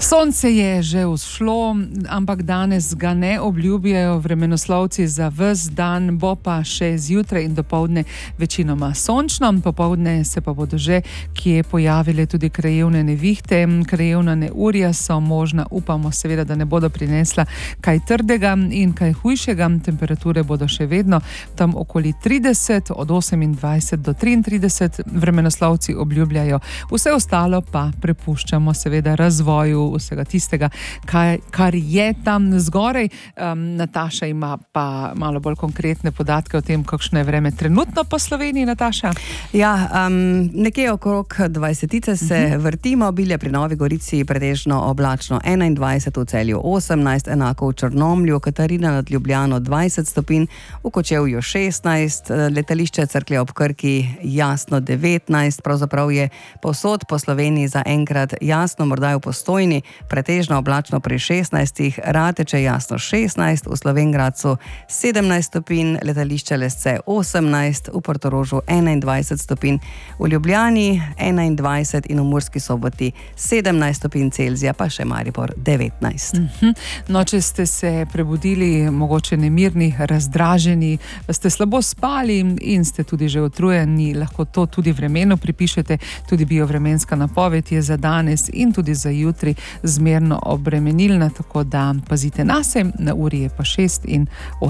Sonce je že vzšlo, ampak danes ga ne obljubljajo vremenoslovci za ves dan, bo pa še zjutraj in dopoldne večinoma sončno. Popoldne se pa bodo že kje pojavile tudi krajevne nevihte. Krajevna neurja so možna, upamo seveda, da ne bodo prinesla kaj trdega in kaj hujšega. Temperature bodo še vedno tam okoli 30, od 28 do 33 vremenoslovci obljubljajo. Vse ostalo pa prepuščamo seveda razvoju vsega tistega, kar je tam zgoraj. Nataša ima pa malo bolj konkretne podatke o tem, kakšno je vreme trenutno po Sloveniji, Nataša. Ja, nekje okrog 20 se vrtimo, Bilje pri Novi Gorici pretežno oblačno 21, v Celju 18, enako v Črnomlju, Katarina nad Ljubljano 20 stopinj, v Kočevju 16, letališče Cerklje ob Krki jasno 19, pravzaprav je povsod po Sloveniji za enkrat jasno, morda je v Postojni pretežno oblačno pri 16, Rateče jasno 16, v Slovenj Gradcu 17 stopinj, letališče Lesce 18, v Portorožu 21 stopinj, v Ljubljani 21 in v Murski Soboti 17 stopinj Celzija, pa še Maribor 19. No, če ste se prebudili mogoče nemirni, razdraženi, ste slabo spali in ste tudi že utrujeni, lahko to tudi vremenu pripišete. Tudi biovremenska napoved je za danes in tudi za jutri zmerno obremenilna, tako da pazite nase. Na uri je pa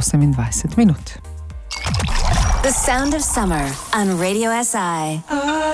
6:28. The sound of summer on Radio SI.